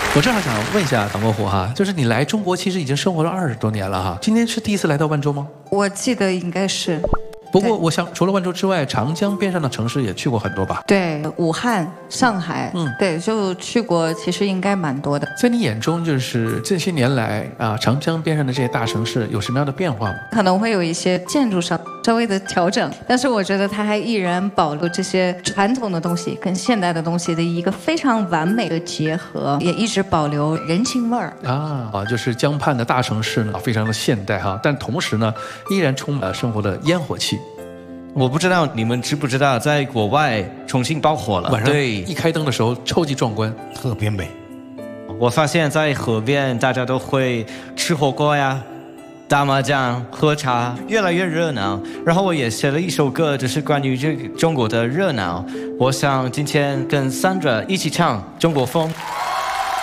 我正好想问一下唐伯虎哈，就是你来中国其实已经生活了20多年了哈，今天是第一次来到万州吗？ 我记得应该是。 不过我想，除了万州之外，长江边上的城市也去过很多吧？ 对，武汉、上海，对，就去过，其实应该蛮多的。 在你眼中，就是这些年来啊，长江边上的这些大城市有什么样的变化吗？ 可能会有一些建筑上稍微的调整，但是我觉得它还依然保留这些传统的东西跟现代的东西的一个非常完美的结合，也一直保留人情味儿啊，就是江畔的大城市呢，非常的现代哈，但同时呢，依然充满了生活的烟火气。 我不知道你们知不知道，在国外重庆爆火了， 晚上对， 一开灯的时候超级壮观， 特别美。 我发现在河边大家都会吃火锅呀、打麻将、喝茶，越来越热闹。然后我也写了一首歌，就是关于这个中国的热闹。我想今天跟Sandra一起唱《中国风》。